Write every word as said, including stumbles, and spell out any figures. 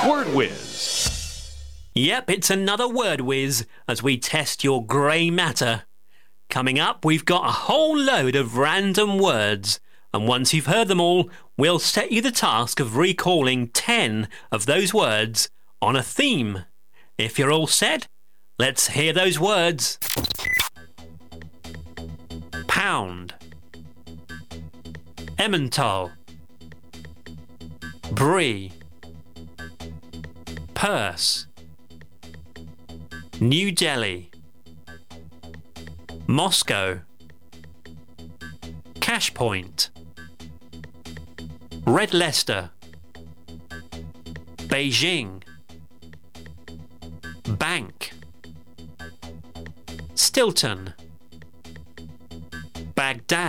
Word Whiz. Yep, it's another word whiz as we test your grey matter. Coming up, we've got a whole load of random words, and once you've heard them all, we'll set you the task of recalling ten of those words on a theme. If you're all set, let's hear those words. Pound, Emmental, Brie, Purse, New Delhi, Moscow, Cash Point, Red Leicester, Beijing, Bank, Stilton, Baghdad.